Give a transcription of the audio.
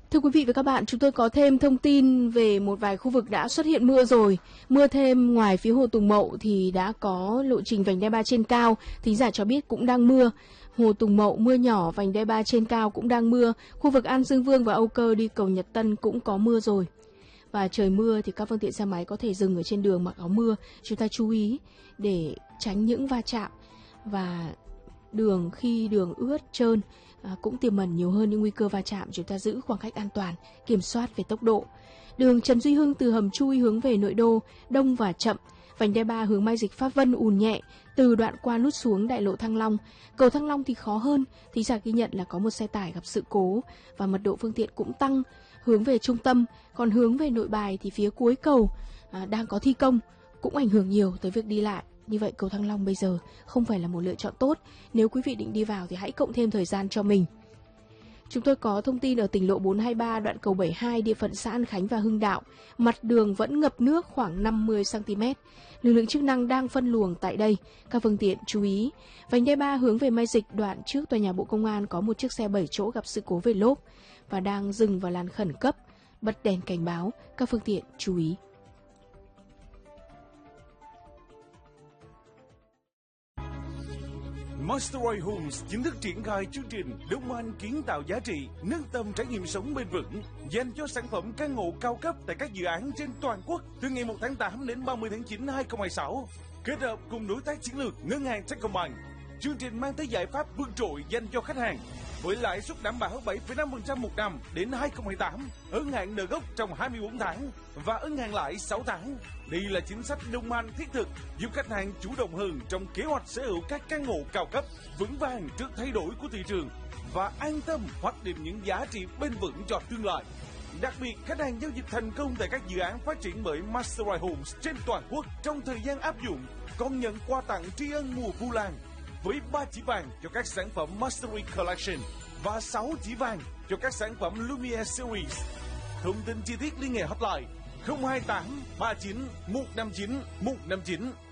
Thưa quý vị và các bạn, chúng tôi có thêm thông tin về một vài khu vực đã xuất hiện mưa rồi. Mưa thêm ngoài phía Hồ Tùng Mậu thì đã có lộ trình vành đai 3 trên cao, thính giả cho biết cũng đang mưa. Hồ Tùng Mậu mưa nhỏ, vành đai 3 trên cao cũng đang mưa. Khu vực An Dương Vương và Âu Cơ đi cầu Nhật Tân cũng có mưa rồi. Và trời mưa thì các phương tiện xe máy có thể dừng ở trên đường mặc áo mưa. Chúng ta chú ý để tránh những va chạm, và khi đường ướt trơn cũng tiềm ẩn nhiều hơn những nguy cơ va chạm. Chúng ta giữ khoảng cách an toàn, kiểm soát về tốc độ. Đường Trần Duy Hưng từ Hầm Chui hướng về nội đô đông và chậm. Vành đai 3 hướng Mai Dịch Pháp Vân ùn nhẹ từ đoạn qua nút xuống đại lộ Thăng Long. Cầu Thăng Long thì khó hơn, thính giả ghi nhận là có một xe tải gặp sự cố và mật độ phương tiện cũng tăng hướng về trung tâm. Còn hướng về Nội Bài thì phía cuối cầu đang có thi công, cũng ảnh hưởng nhiều tới việc đi lại. Như vậy cầu Thăng Long bây giờ không phải là một lựa chọn tốt. Nếu quý vị định đi vào thì hãy cộng thêm thời gian cho mình. Chúng tôi có thông tin ở tỉnh lộ 423 đoạn cầu 72 địa phận xã An Khánh và Hưng Đạo. Mặt đường vẫn ngập nước khoảng 50cm. Lực lượng chức năng đang phân luồng tại đây. Các phương tiện chú ý. Vành đai 3 hướng về Mai Dịch đoạn trước tòa nhà Bộ Công an có một chiếc xe 7 chỗ gặp sự cố về lốp và đang dừng vào làn khẩn cấp. Bật đèn cảnh báo. Các phương tiện chú ý. Masterway Homes chính thức triển khai chương trình Đông Anh kiến tạo giá trị, nâng tầm trải nghiệm sống bền vững dành cho sản phẩm căn hộ cao cấp tại các dự án trên toàn quốc từ ngày 1 tháng 8 đến 30 tháng 9 2026. Kết hợp cùng đối tác chiến lược ngân hàng Techcombank, chương trình mang tới giải pháp vượt trội dành cho khách hàng với lãi suất đảm bảo 7,5% một năm đến 2028, ân hạn nợ gốc trong 24 tháng và ân hạn lãi 6 tháng. Đây là chính sách Đông Anh thiết thực giúp khách hàng chủ động hơn trong kế hoạch sở hữu các căn hộ cao cấp, vững vàng trước thay đổi của thị trường và an tâm hoạch định những giá trị bền vững cho tương lai. Đặc biệt, khách hàng giao dịch thành công tại các dự án phát triển bởi Masterway Homes trên toàn quốc trong thời gian áp dụng còn nhận quà tặng tri ân mùa Vu Lan với 3 chỉ vàng cho các sản phẩm Mastery Collection và 6 chỉ vàng cho các sản phẩm Lumiere Series. Thông tin chi tiết liên hệ hotline 028 39 159 159.